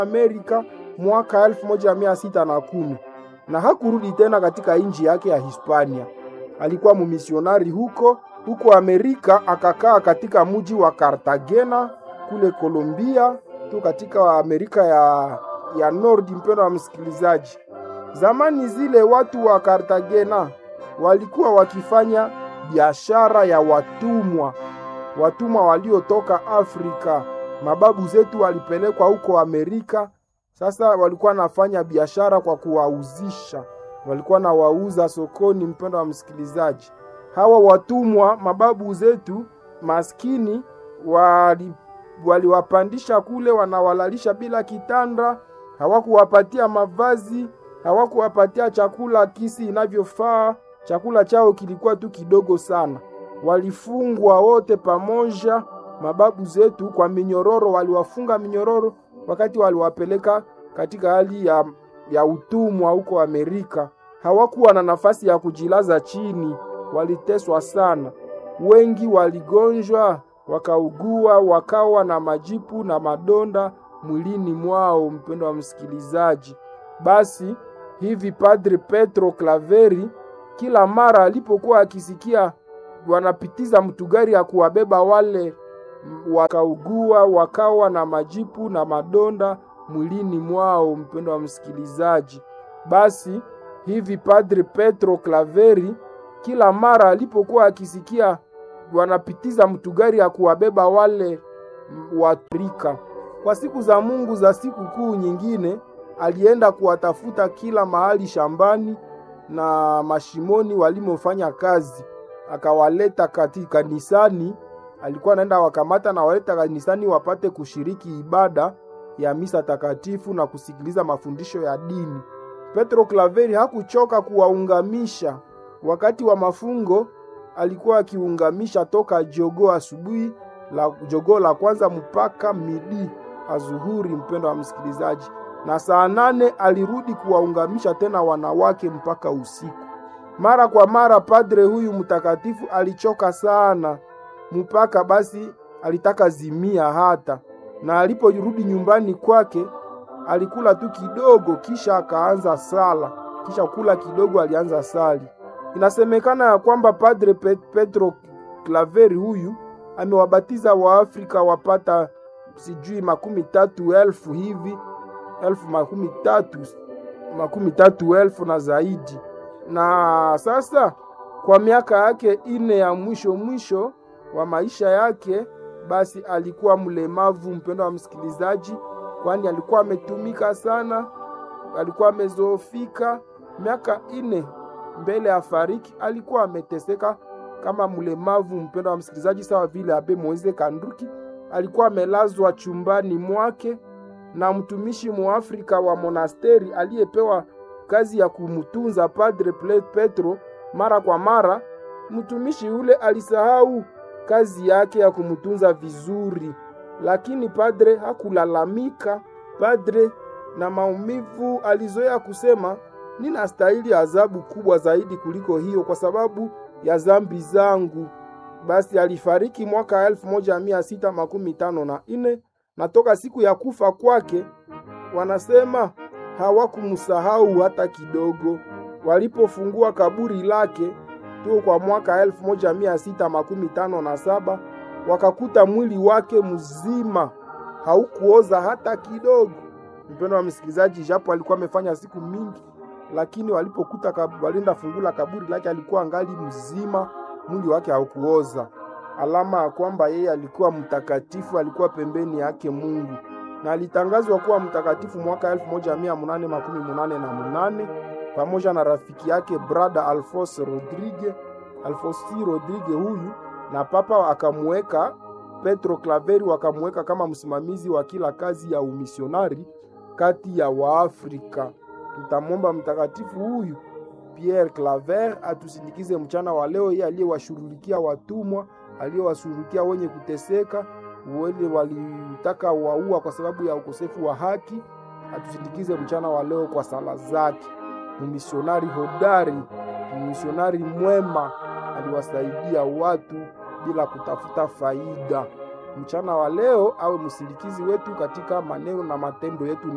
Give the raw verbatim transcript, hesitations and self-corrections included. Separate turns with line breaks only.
Amerika mwaka elfu moja mia sita na kumi na hakurudi tena katika nchi yake ya Hispania. Alikuwa mumisionari huko huko Amerika, akakaa katika mji wa Cartagena kule Colombia tu katika Amerika ya ya Nord. Mpendo wa msikilizaji, zamani zile watu wa Cartagena walikuwa wakifanya biashara ya watumwa, watumwa waliotoka Afrika. Mababu zetu walipelekwa huko Amerika. Sasa walikuwa nafanya biashara kwa kuwauzisha, walikuwa na wauza sokoni. Mpendo wa msikilizaji, hawa watumwa mababu zetu maskini wali waliwapandisha kule, wanawalalisha bila kitanda, hawakuwapatia mavazi, hawakuwapatia chakula kisi inavyofaa. Chakula chao kilikuwa tu kidogo sana. Walifungwa wote pamoja, mababu zetu kwa minyororo, waliwafunga minyororo wakati waliwapeleka katika hali ya, ya utumwa huko Amerika. Hawakuwa na nafasi ya kujilaza chini, waliteswa sana. Wengi waligonjwa, wakaugua, wakawa na majipu na madonda mwilini mwao. Mpendo wa msikilizaji, basi hivi Padre Petro Klaveri kila mara alipokuwa akisikia wanapitiza mtugari ya kuwabeba wale wakaugua, wakawa na majipu na madonda mwilini mwao. Mpendo wa msikilizaji, basi hivi Padre Petro Klaveri kila mara alipokuwa akisikia wanapitiza mtugari ya kuwabeba wale Waafrika kwa siku za Mungu za siku kuu nyingine, alienda kuwatafuta kila mahali shambani na mashimoni walimofanya kazi, akawaleta katika kanisani. Alikuwa anaenda wakamata na waleta kanisani wapate kushiriki ibada ya misa takatifu na kusikiliza mafundisho ya dini. Petro Klaveri hakuchoka kuwaungamisha. Wakati wa mafungo alikuwa akiungamisha toka jogoo asubuhi la jogoo la kwanza mpaka midi azuhuri. Mpendo wa msikilizaji, na saa nane alirudi kuwaungamisha tena wanawake mpaka usiku. Mara kwa mara padre huyu mtakatifu alichoka sana, mpaka basi alitaka zimia hata, na aliporudi nyumbani kwake alikula tu kidogo, kisha akaanza sala. Kisha kula kidogo alianza sali. Inasemekana ya kwamba Padre Petro Klaveri huyu amewabatiza Waafrika wapata sijui makumi tatu elfu hivi, elfu makumi tatu, makumi tatu elfu na zaidi. Na sasa kwa miaka yake ine ya mwisho mwisho wa maisha yake, basi alikuwa mlemavu. Mpendo wa msikilizaji, kwani alikuwa ametumika sana, alikuwa amezoofika. Miaka ine mbele ya fariki alikuwa ameteseka kama mlemavu. Mpendo wa msikilizaji, sawa vile Abe Moise Kanduki alikuwa amelazwa chumbani mwake na mtumishi muafrika wa monasteri aliyepewa kazi ya kumtunza Padre Petro. Mara kwa mara mtumishi ule alisahau kazi yake ya kumtunza vizuri, lakini padre hakulalamika. Padre na maumivu alizoea kusema, nina stahili adhabu kubwa zaidi kuliko hiyo kwa sababu ya zambi zangu. Basi alifariki mwaka elfu moja mia sita makumi tano na ine, na toka siku ya kufa kwake wanasema hawakumsahau hata kidogo. Walipofungua kaburi lake tu kwa mwaka elfu moja mia sita makumi tano na saba, wakakuta mwili wake mzima, haukuoza hata kidogo. Mpendo wa msikilizaji, japo alikuwa amefanya siku mingi, lakini walipokuta kaburi, walinda fungula kaburi lake, alikuwa angali mzima, mwili wake haukuoza. Alama ya kwamba yeye alikuwa mtakatifu, alikuwa pembeni yake Mungu. Na alitangazwa kuwa mtakatifu mwaka elfu moja mia nane makumi munane na munane pamoja na rafiki yake brada Alfonso Rodrigue, Alfonso Rodrigue huyu, na papa akamuweka Petro Klaveri, wakamuweka kama msimamizi wa kila kazi ya umisionari kati ya Waafrika. Tutamwomba mtakatifu huyu Pierre Claver atusindikize mchana wa leo, yeye aliyewashughulikia watumwa, aliyewashughulikia wenye kuteseka, wale walitaka waua kwa sababu ya ukosefu wa haki. Atusindikize mchana wa leo kwa sala zake. Misionari hodari, misionari mwema, aliwasaidia watu bila kutafuta faida. Mchana wa leo awe msindikizi wetu katika maneno na matendo yetu.